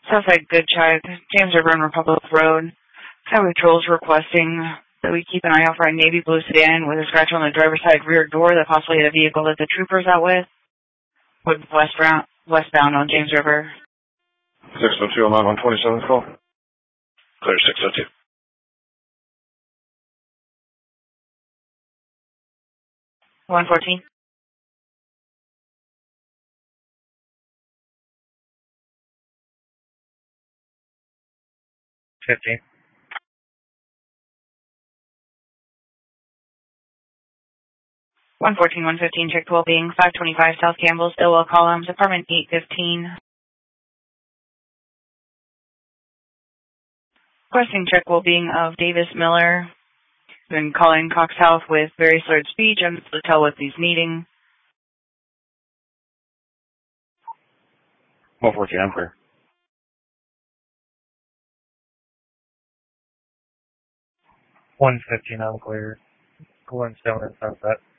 Southside Good Check, James River and Republic Road. Highway patrols requesting that we keep an eye out for a navy blue sedan with a scratch on the driver's side rear door that possibly hit a vehicle that the trooper's out with. Westbound on James River. 602 on 127 call. Clear 602. 114. 15. 114, 115, check 12 being 525 South Campbell, Stillwell Columns, apartment 815. Requesting check well being of Davis Miller. Been calling Cox South with very slurred speech. I'm able to tell what he's needing. 114, I'm clear. 115, I'm clear. 117 at Sunset.